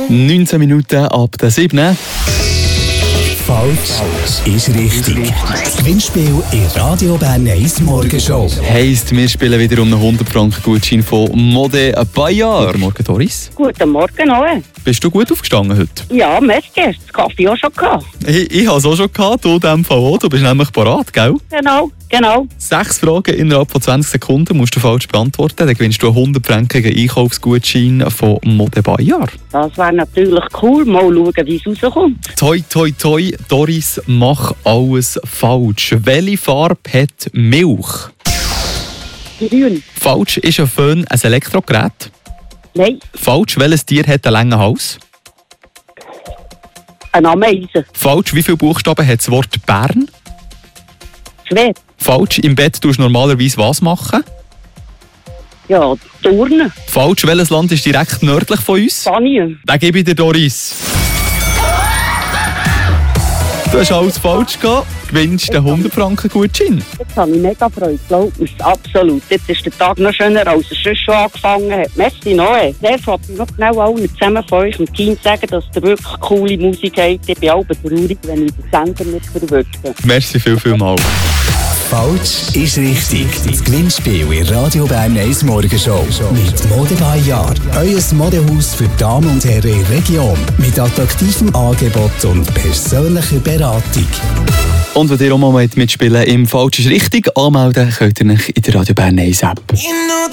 19 Minuten ab der 7. Falsch ist richtig. Das Gewinnspiel in Radio Bern 1 Morgenshow. Heisst, wir spielen wieder um einen 100-Franken-Gutschein von Mode Bayard. Guten Morgen, Doris. Guten Morgen, alle. Bist du gut aufgestanden heute? Ja, merci. Das Kaffee auch schon gehabt. Ich habe es auch schon gehabt, du in dem Fall auch. Du bist nämlich parat, gell? Genau. 6 Fragen innerhalb von 20 Sekunden musst du falsch beantworten. Dann gewinnst du einen 100-Frankigen Einkaufsgutschein von Mode Bayard. Das wäre natürlich cool. Mal schauen, wie es rauskommt. Toi, toi, toi, Doris, mach alles falsch. Welche Farbe hat Milch? Grün. Falsch, ist ein Föhn ein Elektrogerät? Nein, Falsch, welches Tier hat einen langen Hals? eine Ameise. Falsch, wie viele Buchstaben hat das Wort Bern? 2. Falsch, im Bett tust du normalerweise was machen? Ja, Turnen. Falsch, welches Land ist direkt nördlich von uns? Spanien. Den gebe ich dir, Doris. Du hast alles falsch gehabt. Gewinnst den 100-Franken-Gutschein. Jetzt habe ich mega Freude, glaub mir. Absolut. Jetzt ist der Tag noch schöner, als er sonst schon angefangen hat. Merci noch. Darf ich noch genau allen zusammen von euch im Team sagen, dass ihr wirklich coole Musik habt. Ich bin auch traurig, wenn ich den Sender nicht verwirke. Merci vielmals. Falsch ist richtig. Das Gewinnspiel in Radio Bern 1 Morgenshow. Mit Mode Bayard. Euer Modehaus für Damen und Herren in der Region. Mit attraktivem Angebot und persönlicher Beratung. Und wenn ihr auch mal mitspielen im Falsch ist richtig, anmelden könnt ihr euch in der Radio Bern 1 App.